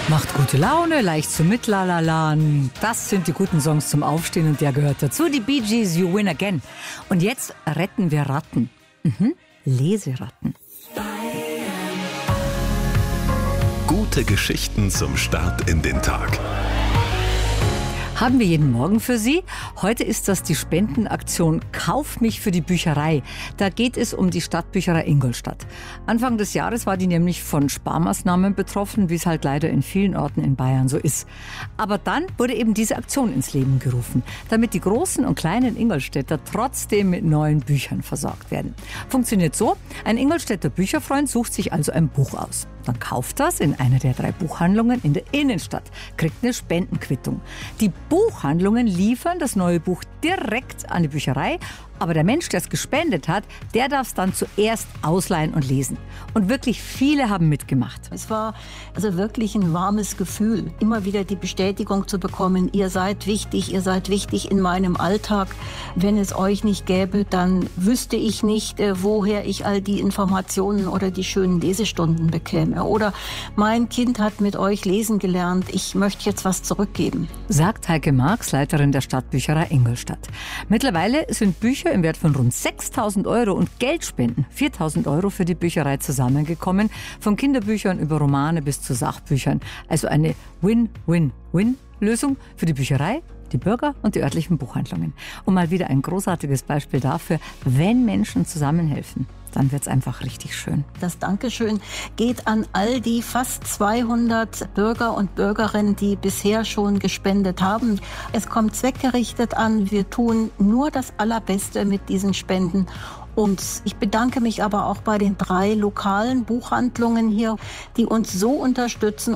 Macht gute Laune, leicht zum Mitlalalaen. Das sind die guten Songs zum Aufstehen und der gehört dazu. Die Bee Gees, You Win Again. Und jetzt retten wir Ratten. Leseratten. Gute Geschichten zum Start in den Tag. Haben wir jeden Morgen für Sie. Heute ist das die Spendenaktion Kauf mich für die Bücherei. Da geht es um die Stadtbücherei Ingolstadt. Anfang des Jahres war die nämlich von Sparmaßnahmen betroffen, wie es halt leider in vielen Orten in Bayern so ist. Aber dann wurde eben diese Aktion ins Leben gerufen, damit die großen und kleinen Ingolstädter trotzdem mit neuen Büchern versorgt werden. Funktioniert so: Ein Ingolstädter Bücherfreund sucht sich also ein Buch aus. Dann kauft das in einer der 3 Buchhandlungen in der Innenstadt, kriegt eine Spendenquittung. Die Buchhandlungen liefern das neue Buch direkt an die Bücherei, aber der Mensch, der es gespendet hat, der darf es dann zuerst ausleihen und lesen. Und wirklich viele haben mitgemacht. Es war also wirklich ein warmes Gefühl, immer wieder die Bestätigung zu bekommen, ihr seid wichtig in meinem Alltag. Wenn es euch nicht gäbe, dann wüsste ich nicht, woher ich all die Informationen oder die schönen Lesestunden bekäme. Oder mein Kind hat mit euch lesen gelernt, ich möchte jetzt was zurückgeben. Sagt Heike Marx, Leiterin der Stadtbücherei Ingolstadt. Mittlerweile sind Bücher im Wert von rund 6.000 € und Geldspenden, 4.000 € für die Bücherei zusammengekommen, von Kinderbüchern über Romane bis zu Sachbüchern. Also eine Win-Win-Win-Lösung für die Bücherei, die Bürger und die örtlichen Buchhandlungen. Und mal wieder ein großartiges Beispiel dafür, wenn Menschen zusammenhelfen, dann wird's einfach richtig schön. Das Dankeschön geht an all die fast 200 Bürger und Bürgerinnen, die bisher schon gespendet haben. Es kommt zweckgerichtet an. Wir tun nur das Allerbeste mit diesen Spenden. Und ich bedanke mich aber auch bei den 3 lokalen Buchhandlungen hier, die uns so unterstützen.